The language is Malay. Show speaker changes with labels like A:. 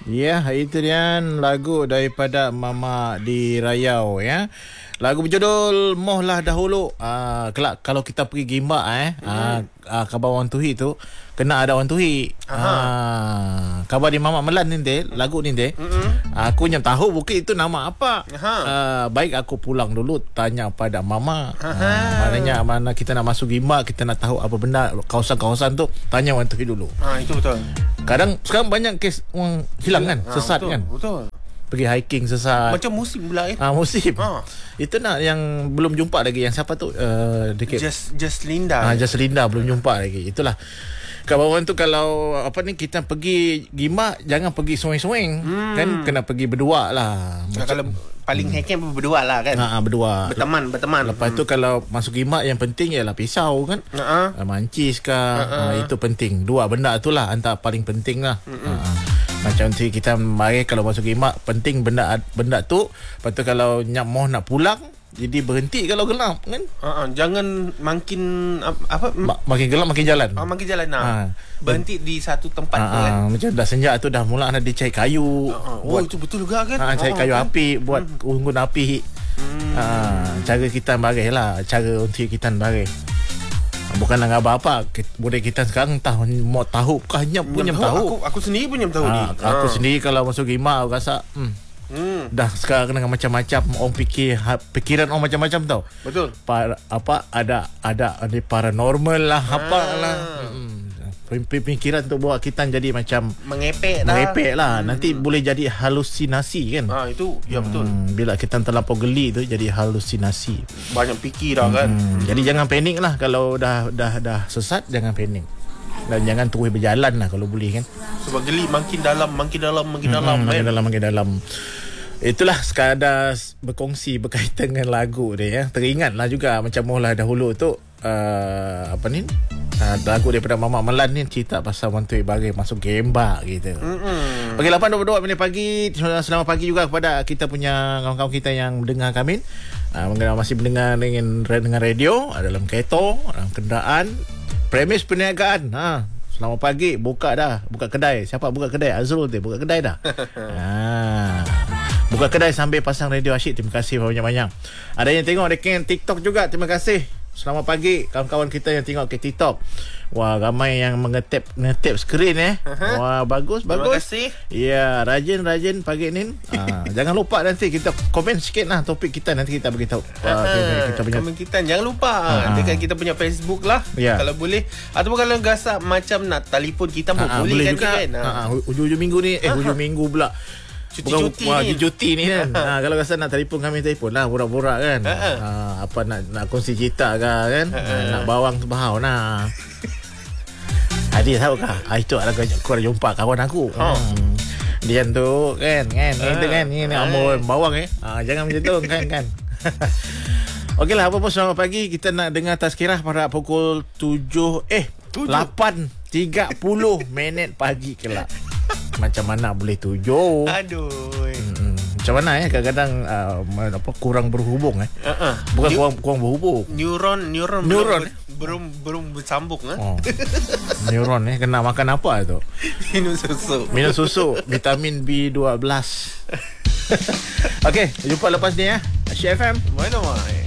A: Ya, itu dia lagu daripada Mama di Riau ya. Lagu berjudul Mohlah Dahulu. Kelak kalau kita pergi gimbak khabar Wan Tuhi tu kena ada Wan Tuhi. Khabar di Mama Melan ni lagu ni aku yang tahu bukit itu nama apa. Baik aku pulang dulu tanya pada Mama. Maknanya mana kita nak masuk gimbak, kita nak tahu apa benda kawasan-kawasan tu, tanya Wan Tuhi dulu.
B: Itu betul.
A: Kadang sekarang banyak kes orang hilang kan, sesat
B: betul,
A: kan.
B: Betul.
A: Pergi hiking sesat.
B: Macam musim pula
A: musim. Itu nak yang belum jumpa lagi. Yang siapa tu?
B: Just Linda.
A: Just Linda belum jumpa lagi. Itulah. Kawan tu kalau kita pergi gimbak, jangan pergi swing-swing. Kan kena pergi berdua lah.
B: Kalau paling hiking berdua lah kan.
A: Berdua.
B: Berteman.
A: Lepas tu kalau masuk gimbak yang penting ialah pisau kan. Mancis ke. Itu penting. Dua benda tu lah antara paling penting lah. Macam tu kita mari kalau masuk gimbak penting benda tu. Lepas tu kalau nak pulang jadi berhenti kalau gelap kan.
B: Jangan makin
A: makin gelap makin jalan.
B: Makin jalan berhenti di satu tempat kan.
A: Macam dah senja tu dah mula nak dicari kayu.
B: Itu betul juga kan.
A: Cari kayu api buat unggun api. Cara kita bagai lah. Cara untuk kita bagai. Bukan nak apa-apa. Budaya kita sekarang mau tahu kah nyam pun nyam tahu.
B: Aku sendiri pun nyam tahu ni.
A: Aku sendiri kalau masuk gimbak aku rasa dah sekarang dengan macam-macam orang pikiran orang macam-macam tau.
B: Betul.
A: Ada paranormal lah apalah. Pemikiran tu buat kita jadi macam mengepek lah. Nanti boleh jadi halusinasi kan.
B: Itu ya betul.
A: Bila kita terlampau geli tu jadi halusinasi.
B: Banyak fikir dah kan.
A: Jadi jangan panik lah. Kalau dah sesat jangan panik. Dan jangan terus berjalan lah kalau boleh kan.
B: Sebab geli makin dalam.
A: Itulah sekadar berkongsi berkaitan dengan lagu dia ya. Teringatlah juga macam Mohlah Dahulu tu lagu daripada Mama Melan ni cerita pasal Wan Tuhi bagai masuk gimbak gitu. Pagi 8.22 minit pagi. Selamat pagi juga kepada kita punya kawan-kawan kita yang mendengar kami. Masih mendengar dengan radio dalam kereta, dalam kenderaan. Premis perniagaan. Selamat pagi. Buka kedai. Siapa buka kedai? Azrul dia buka kedai dah. Buka kedai sambil pasang radio asyik. Terima kasih banyak-banyak. Ada yang tengok dekat TikTok juga. Terima kasih. Selamat pagi kawan-kawan kita yang tengok ke TikTok. Wah, ramai yang ngetap skrin Wah, bagus.
B: Terima kasih.
A: Ya, rajin pagi ni. Jangan lupa nanti kita komen sikit lah topik kita, nanti kita beritahu.
B: Kita punya komen kita. Jangan lupa dekat kita punya Facebook lah. Kalau boleh. Ataupun kalau rasa macam nak telefon kita pun boleh kan.
A: Hujung-hujung minggu ni. Hujung minggu pula. Cuti ni kan. Kalau rasa nak telefon kami, telefon lah, borak-borak kan. Apa nak kongsi cerita ke kan. Nak bawang sebahau nah. Dia tahu kah? Itu adalah aku ada jumpa kawan aku. Dia tu kan. Itu kan ni amor bawang jangan macam tu kan. Okeylah, apa pun selamat pagi. Kita nak dengar tazkirah pada pukul 8:30 minit pagi kelak. Macam mana boleh 7?
B: Aduh.
A: Macam mana kadang-kadang kurang berhubung Bukan kurang berhubung.
B: Neuron belum bersambung
A: Neuron kena makan apa tu? Minum susu vitamin B12. Okey, jumpa lepas ni Asyik FM.
B: Mana mai?